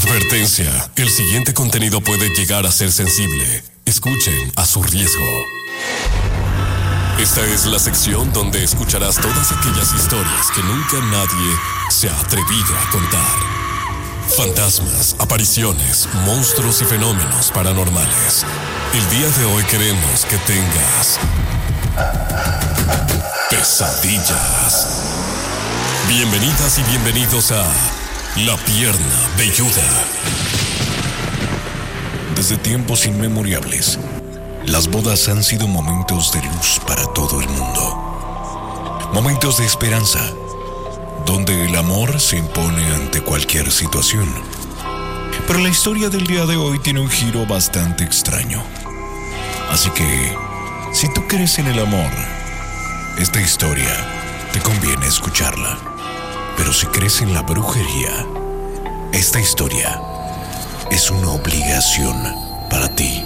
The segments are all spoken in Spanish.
Advertencia, el siguiente contenido puede llegar a ser sensible. Escuchen a su riesgo. Esta es la sección donde escucharás todas aquellas historias que nunca nadie se ha atrevido a contar. Fantasmas, apariciones, monstruos y fenómenos paranormales. El día de hoy queremos que tengas pesadillas. Bienvenidas y bienvenidos a La Pierna Velluda. Desde tiempos inmemorables, las bodas han sido momentos de luz para todo el mundo. Momentos de esperanza, donde el amor se impone ante cualquier situación. Pero la historia del día de hoy tiene un giro bastante extraño. Así que, si tú crees en el amor, esta historia te conviene escucharla. Pero si crees en la brujería, esta historia es una obligación para ti.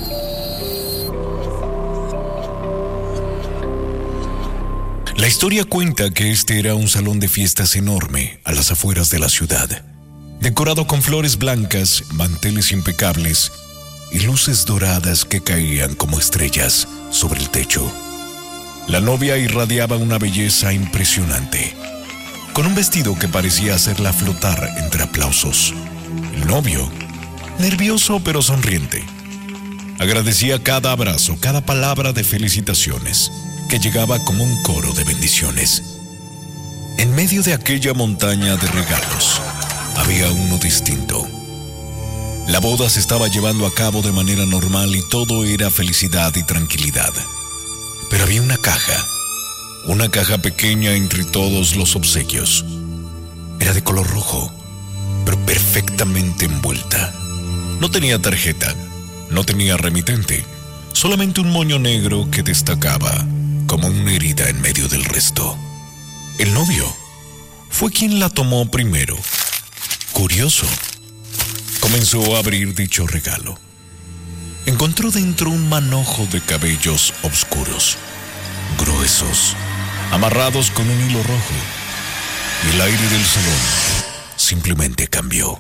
La historia cuenta que este era un salón de fiestas enorme a las afueras de la ciudad, decorado con flores blancas, manteles impecables y luces doradas que caían como estrellas sobre el techo. La novia irradiaba una belleza impresionante, con un vestido que parecía hacerla flotar entre aplausos. El novio, nervioso pero sonriente, agradecía cada abrazo, cada palabra de felicitaciones, que llegaba como un coro de bendiciones. En medio de aquella montaña de regalos, había uno distinto. La boda se estaba llevando a cabo de manera normal y todo era felicidad y tranquilidad. Pero había una caja pequeña entre todos los obsequios. Era de color rojo, pero perfectamente envuelta. No tenía tarjeta, no tenía remitente, solamente un moño negro que destacaba como una herida en medio del resto. El novio fue quien la tomó primero. Curioso, comenzó a abrir dicho regalo. Encontró dentro un manojo de cabellos oscuros, gruesos, amarrados con un hilo rojo, y el aire del salón simplemente cambió.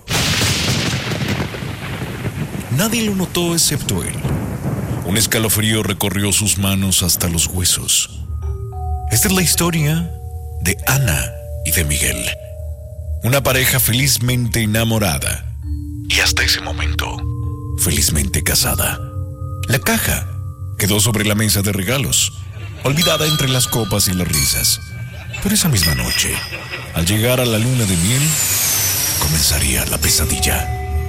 Nadie lo notó excepto él. Un escalofrío recorrió sus manos hasta los huesos. Esta es la historia de Ana y de Miguel, una pareja felizmente enamorada y hasta ese momento felizmente casada. La caja quedó sobre la mesa de regalos, olvidada entre las copas y las risas. Pero esa misma noche, al llegar a la luna de miel, comenzaría la pesadilla.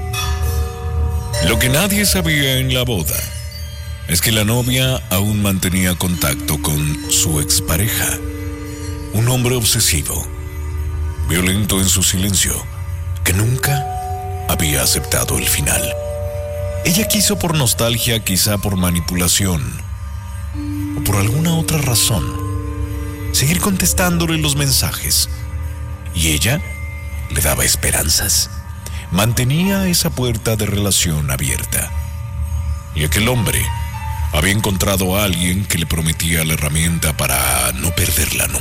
Lo que nadie sabía en la boda es que la novia aún mantenía contacto con su expareja, un hombre obsesivo, violento en su silencio, que nunca había aceptado el final. Ella quiso por nostalgia, quizá por manipulación, o por alguna otra razón, seguir contestándole los mensajes, y ella le daba esperanzas, mantenía esa puerta de relación abierta. Y aquel hombre había encontrado a alguien que le prometía la herramienta para no perderla nunca.